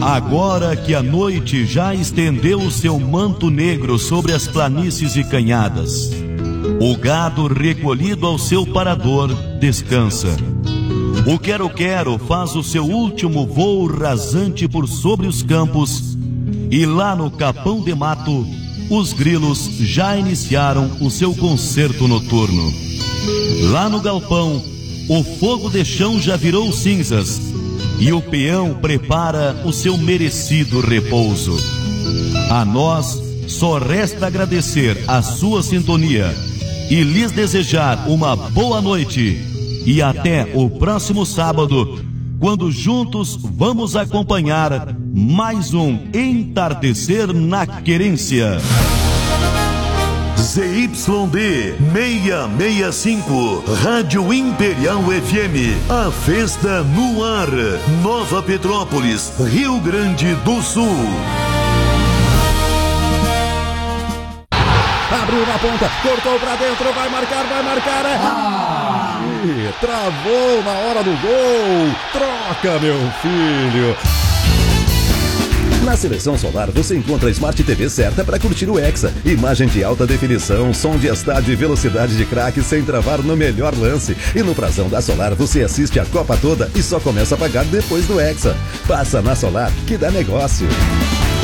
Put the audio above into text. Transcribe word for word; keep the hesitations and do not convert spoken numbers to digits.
Agora que a noite já estendeu o seu manto negro sobre as planícies e canhadas, o gado recolhido ao seu parador descansa. O quero-quero faz o seu último voo rasante por sobre os campos, e lá no capão de mato, os grilos já iniciaram o seu concerto noturno. Lá no galpão, o fogo de chão já virou cinzas, e o peão prepara o seu merecido repouso. A nós só resta agradecer a sua sintonia e lhes desejar uma boa noite e até o próximo sábado, quando juntos vamos acompanhar mais um Entardecer na Querência. Z Y D seiscentos e sessenta e cinco, Rádio Imperial F M, a festa no ar, Nova Petrópolis, Rio Grande do Sul. Abriu na ponta, cortou pra dentro, vai marcar, vai marcar, é... Ah! Ih, travou na hora do gol, troca, meu filho. Na Seleção Solar você encontra a Smart T V certa para curtir o Hexa. Imagem de alta definição, som de estádio e velocidade de craque sem travar no melhor lance. E no prazão da Solar você assiste a Copa toda e só começa a pagar depois do Hexa. Passa na Solar que dá negócio.